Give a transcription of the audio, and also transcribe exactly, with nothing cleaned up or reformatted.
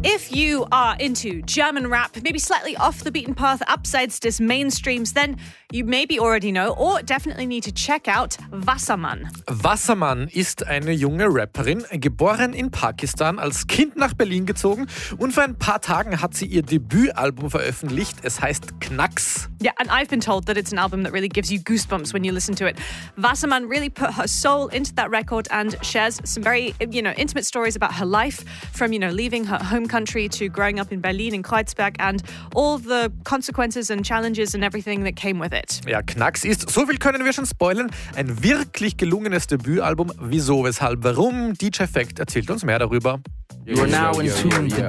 If you are into German rap, maybe slightly off the beaten path, upsides des mainstreams, then you maybe already know or definitely need to check out Wasserman. Wasserman ist eine junge Rapperin, geboren in Pakistan, als Kind nach Berlin gezogen und vor ein paar Tagen hat sie ihr Debütalbum veröffentlicht. Es heißt Knacks. Yeah, and I've been told that it's an album that really gives you goosebumps when you listen to it. Wasserman really put her soul into that record and shares some very, you know, intimate stories about her life, from, you know, leaving her home country to growing up in Berlin, in Kreuzberg, and all the consequences and challenges and everything that came with it. Ja, Knacks ist, so viel können wir schon spoilern, ein wirklich gelungenes Debütalbum. Wieso, weshalb, warum? D J Fact erzählt uns mehr darüber. You are now in tune to